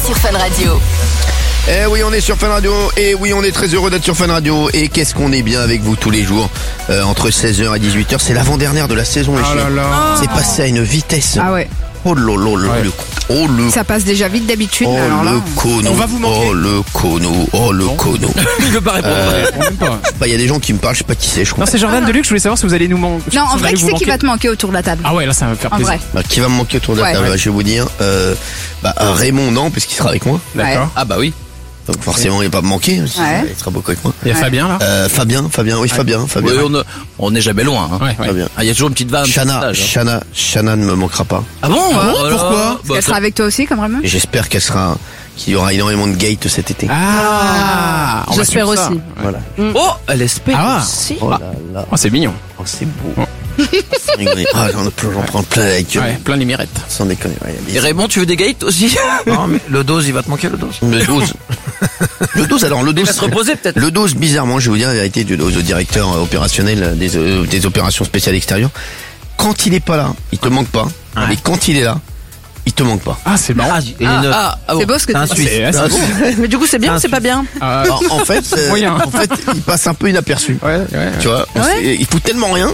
sur Fun Radio. Eh oui, on est sur Fun Radio, et oui, on est très heureux d'être sur Fun Radio, et qu'est-ce qu'on est bien avec vous tous les jours, entre 16h et 18h, c'est l'avant-dernière de la saison, les chiens. C'est passé à une vitesse. Ah ouais. Oh le Ça passe déjà vite d'habitude. Oh alors là, le cono. On va vous manquer. Oh le cono. Il veut pas répondre. Même pas. Bah, il y a des gens qui me parlent, je sais pas qui c'est, je crois. Non, c'est Jordan Deluxe, je voulais savoir si vous allez nous manquer. non, en vrai, qui c'est qui va te manquer autour de la table? Ah ouais, là ça va me faire En plaisir. vrai. Bah, qui va me manquer autour de la Ouais. table, je vais vous dire. Raymond, non, parce qu'il sera avec moi. D'accord. Ah bah oui. Donc forcément, il va pas me manquer. Ouais. Il sera beaucoup avec moi. Il y a Fabien là. Fabien, oui, Fabien. Oui, on n'est jamais loin. Hein. Ouais. Fabien. Ah, il y a toujours une petite vanne. Shana ne me manquera pas. Ah bon Pourquoi Elle sera avec toi aussi, comme vraiment? Et j'espère qu'il y aura énormément de gates cet été. Ah, on va J'espère suivre ça. aussi. Voilà. Oh, elle espère Ah. aussi. Oh là là. Oh, c'est mignon. Oh, c'est beau. Sans rigoler. Ah, j'en prends plein la gueule. Ouais, plein les mirettes. Sans déconner. Et Raymond, tu veux des gates aussi? Non, mais le dose, il va te manquer le dose. Le 12. Le 12, alors le 12. Il va se reposer peut-être. Le 12, bizarrement, je vais vous dire la vérité, au directeur opérationnel des opérations spéciales extérieures. Quand il est pas là, il te manque pas. Mais quand il est là, il te manque pas. Ah, c'est marrant. Il est neuf. bon. C'est beau ce que C'est un tu dis. Suisse. C'est beau. Mais du coup, c'est bien ou c'est pas bien? Ah, Alors, en fait, Moyen. il passe un peu inaperçu. ouais. Tu vois, il fout tellement rien